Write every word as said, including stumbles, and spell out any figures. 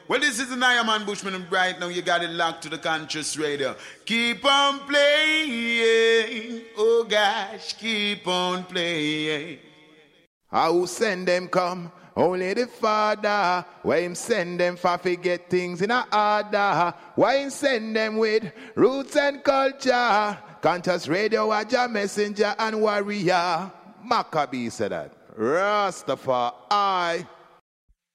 Well, this is an Iron Man Bushman, and right now you got it locked to the Conscious Radio. Keep on playing, oh gosh, keep on playing. I will send them come, only the Father. Why him send them for forget things in a order? Why him send them with roots and culture? Conscious Radio, Waja messenger and warrior. Maccabee said that. Rastafari.